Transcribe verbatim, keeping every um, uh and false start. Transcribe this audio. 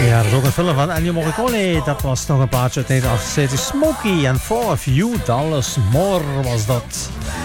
Ja, dat is ook een film van Ennio Morricone. Dat was toch een plaatje uit negentien achtenzeventig. Smokey and for a few dollars more was dat.